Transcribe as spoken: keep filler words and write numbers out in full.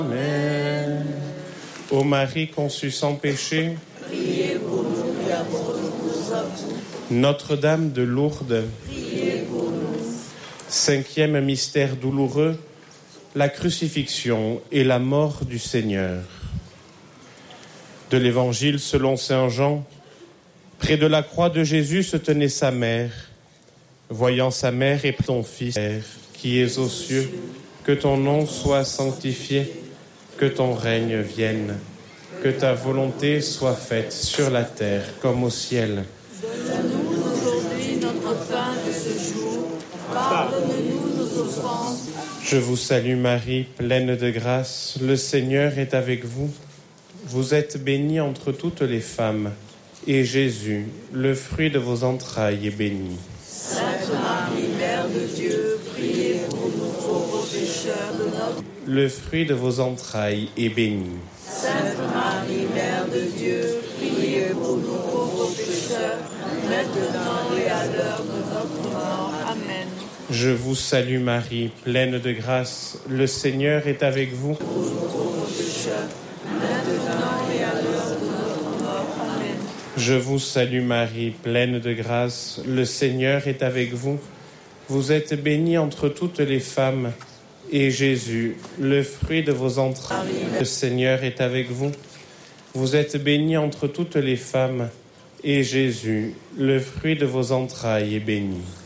Amen. Ô Marie conçue sans péché, priez pour nous pécheurs, nous à vous. Notre-Dame de Lourdes, Priez pour nous. Cinquième mystère douloureux, la crucifixion et la mort du Seigneur. De l'Évangile selon saint Jean, près de la croix de Jésus se tenait sa mère. Voyant sa mère et ton Fils, qui es aux cieux, que ton nom soit sanctifié, que ton règne vienne, que ta volonté soit faite sur la terre comme au ciel. Donne-nous aujourd'hui notre pain de ce jour. Pardonne-nous nos offenses. Je vous salue Marie, pleine de grâce, le Seigneur est avec vous. Vous êtes bénie entre toutes les femmes, et Jésus, le fruit de vos entrailles, est béni. Sainte Marie, Mère de Dieu, priez pour nous pauvres pécheurs de notre... Le fruit de vos entrailles est béni. Sainte Marie, Mère de Dieu, priez pour nous pauvres pécheurs, maintenant et à l'heure de notre mort. Amen. Je vous salue Marie, pleine de grâce, le Seigneur est avec vous. Pour nous pauvres pécheurs, maintenant et à l'heure de notre mort. Amen. Je vous salue Marie, pleine de grâce, le Seigneur est avec vous. Vous êtes bénie entre toutes les femmes, et Jésus, le fruit de vos entrailles, le Seigneur est avec vous. Vous êtes bénie entre toutes les femmes, et Jésus, le fruit de vos entrailles, est béni.